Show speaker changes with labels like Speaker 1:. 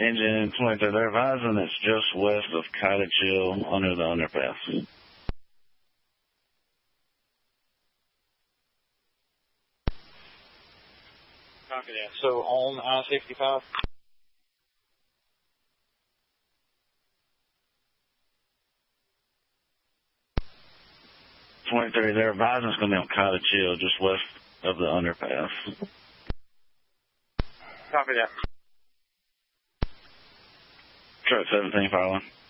Speaker 1: Engine 23, they're advising it's just west of Cottage Hill under the underpass.
Speaker 2: Copy that. So on I-65?
Speaker 1: They're advising it's going to be on Cottage Hill, just west of the underpass.
Speaker 2: Copy that.
Speaker 1: Truck 17, Fire Line.